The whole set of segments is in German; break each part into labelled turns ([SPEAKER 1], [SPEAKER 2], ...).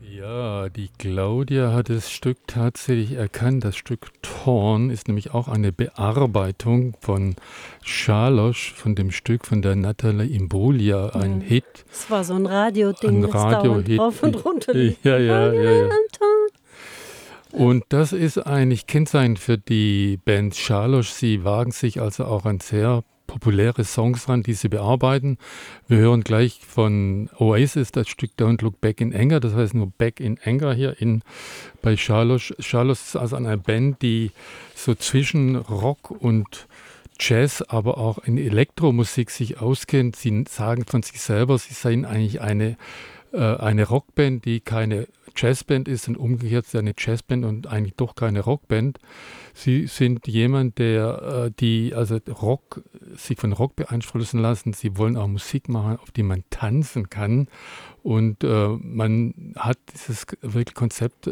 [SPEAKER 1] Ja, die Claudia hat das Stück tatsächlich erkannt. Das Stück Torn ist nämlich auch eine Bearbeitung von Schalosch, von dem Stück von der Natalie Imbruglia, ein
[SPEAKER 2] Ja.
[SPEAKER 1] Hit,
[SPEAKER 2] Es war so ein Radioding,
[SPEAKER 1] ein
[SPEAKER 2] das dauernd
[SPEAKER 1] Radiohit.
[SPEAKER 2] rauf und runter lief.
[SPEAKER 1] Ja, ja, ja, ja.
[SPEAKER 2] Am Ton.
[SPEAKER 1] Und das ist eigentlich Kennzeichen für die Band Schalosch. Sie wagen sich also auch an sehr populäre Songs ran, die sie bearbeiten. Wir hören gleich von Oasis das Stück Don't Look Back in Anger, das heißt nur Back in Anger hier bei Schalosch. Schalosch ist also eine Band, die so zwischen Rock und Jazz, aber auch in Elektromusik sich auskennt. Sie sagen von sich selber, sie seien eigentlich eine Rockband, die keine Jazzband ist und umgekehrt ist eine Jazzband und eigentlich doch keine Rockband. Sie sind jemand, die also sich von Rock beeinflussen lassen. Sie wollen auch Musik machen, auf die man tanzen kann. Und man hat dieses wirklich Konzept,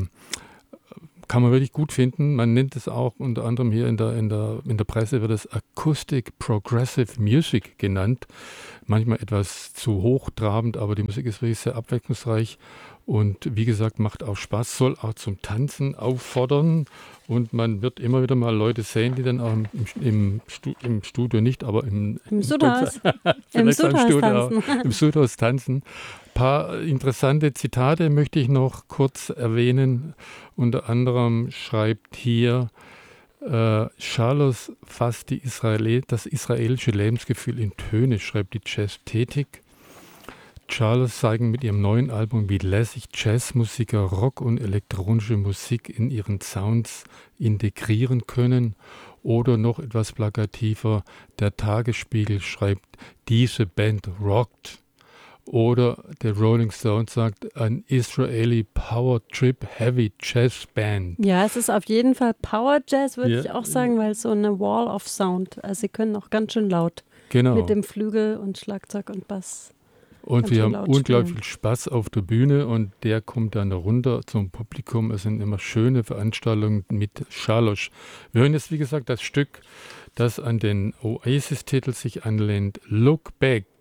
[SPEAKER 1] kann man wirklich gut finden. Man nennt es auch unter anderem hier in der Presse wird es Acoustic Progressive Music genannt. Manchmal etwas zu hochtrabend, aber die Musik ist wirklich sehr abwechslungsreich und wie gesagt, macht auch Spaß, soll auch zum Tanzen auffordern und man wird immer wieder mal Leute sehen, die dann auch im Studio nicht, aber
[SPEAKER 2] Im Sudhaus. Im
[SPEAKER 1] vielleicht am
[SPEAKER 2] Sudhaus
[SPEAKER 1] Studio
[SPEAKER 2] tanzen.
[SPEAKER 1] auch, im Sudhaus tanzen. Ein paar interessante Zitate möchte ich noch kurz erwähnen. Unter anderem schreibt hier Charles fasst das israelische Lebensgefühl in Töne, schreibt die Jazz-Tätig. Charles zeigen mit ihrem neuen Album, wie lässig Jazzmusiker Rock und elektronische Musik in ihren Sounds integrieren können. Oder noch etwas plakativer, der Tagesspiegel schreibt, diese Band rockt. Oder der Rolling Stone sagt, an Israeli Power Trip Heavy Jazz Band.
[SPEAKER 2] Ja, es ist auf jeden Fall Power Jazz, würde
[SPEAKER 1] Ja.
[SPEAKER 2] ich auch sagen, weil so eine Wall of Sound. Also sie können auch ganz schön laut
[SPEAKER 1] Genau.
[SPEAKER 2] mit dem Flügel und Schlagzeug und Bass.
[SPEAKER 1] Und
[SPEAKER 2] ganz
[SPEAKER 1] wir
[SPEAKER 2] schön
[SPEAKER 1] haben
[SPEAKER 2] laut
[SPEAKER 1] unglaublich
[SPEAKER 2] spielen.
[SPEAKER 1] viel Spaß auf der Bühne und der kommt dann runter zum Publikum. Es sind immer schöne Veranstaltungen mit Schalosch. Wir hören jetzt, wie gesagt, das Stück, das an den Oasis-Titel sich anlehnt, Look Back.